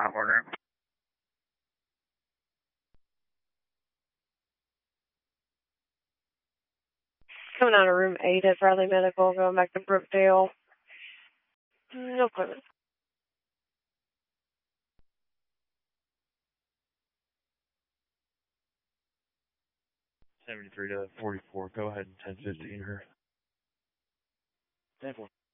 order. Coming out of room 8 at Bradley Medical, going back to Brookdale. No equipment. 73 to 44. Go ahead and 1015 her. 10-4.